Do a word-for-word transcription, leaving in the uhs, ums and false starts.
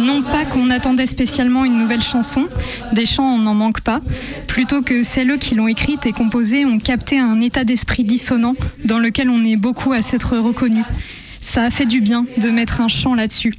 Non pas qu'on attendait spécialement une nouvelle chanson, des chants on n'en manque pas, plutôt que celles qui l'ont écrite et composée ont capté un état d'esprit dissonant dans lequel on est beaucoup à s'être reconnu. Ça a fait du bien de mettre un chant là-dessus.